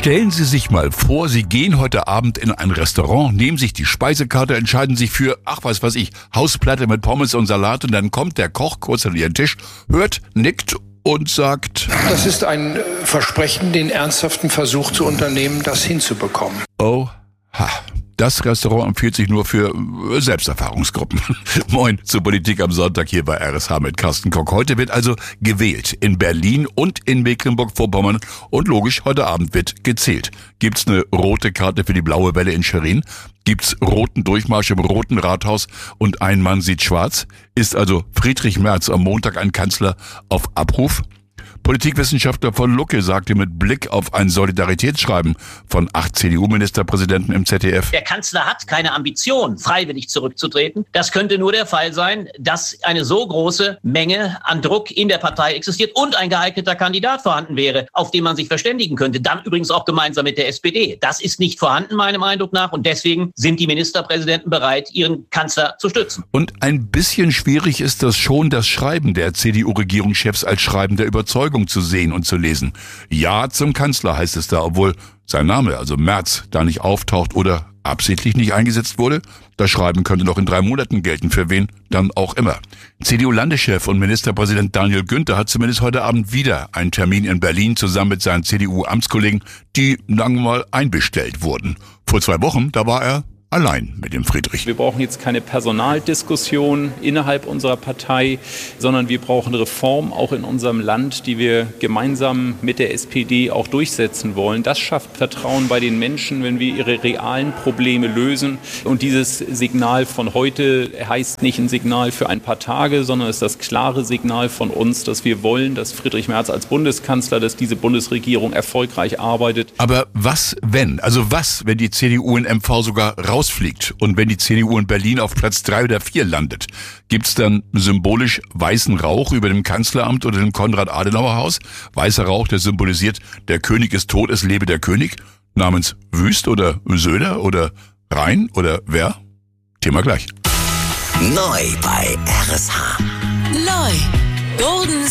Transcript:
Stellen Sie sich mal vor, Sie gehen heute Abend in ein Restaurant, nehmen sich die Speisekarte, entscheiden sich für, Hausplatte mit Pommes und Salat, und dann kommt der Koch kurz an Ihren Tisch, hört, nickt und sagt: Das ist ein Versprechen, den ernsthaften Versuch zu unternehmen, das hinzubekommen. Oh, ha. Das Restaurant empfiehlt sich nur für Selbsterfahrungsgruppen. Moin zur Politik am Sonntag hier bei RSH mit Carsten Koch. Heute wird also gewählt in Berlin und in Mecklenburg-Vorpommern und logisch, heute Abend wird gezählt. Gibt's eine rote Karte für die blaue Welle in Schwerin? Gibt's roten Durchmarsch im Roten Rathaus und ein Mann sieht schwarz? Ist also Friedrich Merz am Montag ein Kanzler auf Abruf? Politikwissenschaftler von Lucke sagte mit Blick auf ein Solidaritätsschreiben von 8 CDU-Ministerpräsidenten im ZDF: Der Kanzler hat keine Ambition, freiwillig zurückzutreten. Das könnte nur der Fall sein, dass eine so große Menge an Druck in der Partei existiert und ein geeigneter Kandidat vorhanden wäre, auf den man sich verständigen könnte. Dann übrigens auch gemeinsam mit der SPD. Das ist nicht vorhanden, meinem Eindruck nach. Und deswegen sind die Ministerpräsidenten bereit, ihren Kanzler zu stützen. Und ein bisschen schwierig ist das schon, das Schreiben der CDU-Regierungschefs als Schreiben der Überzeugung zu sehen und zu lesen. Ja zum Kanzler heißt es da, obwohl sein Name, also Merz, da nicht auftaucht oder absichtlich nicht eingesetzt wurde. Das Schreiben könnte noch in 3 Monaten gelten, für wen dann auch immer. CDU-Landeschef und Ministerpräsident Daniel Günther hat zumindest heute Abend wieder einen Termin in Berlin zusammen mit seinen CDU-Amtskollegen, die, sagen wir mal, einbestellt wurden. Vor 2 Wochen, da war er allein mit dem Friedrich. Wir brauchen jetzt keine Personaldiskussion innerhalb unserer Partei, sondern wir brauchen Reformen auch in unserem Land, die wir gemeinsam mit der SPD auch durchsetzen wollen. Das schafft Vertrauen bei den Menschen, wenn wir ihre realen Probleme lösen. Und dieses Signal von heute heißt nicht ein Signal für ein paar Tage, sondern ist das klare Signal von uns, dass wir wollen, dass Friedrich Merz als Bundeskanzler, dass diese Bundesregierung erfolgreich arbeitet. Aber was, wenn? Also was, wenn die CDU in MV sogar rausfliegt und wenn die CDU in Berlin auf Platz 3 oder 4 landet? Gibt's dann symbolisch weißen Rauch über dem Kanzleramt oder dem Konrad-Adenauer-Haus? Weißer Rauch, der symbolisiert, der König ist tot, es lebe der König? Namens Wüst oder Söder oder Rhein oder wer? Thema gleich. Neu bei RSH. Neu. Golden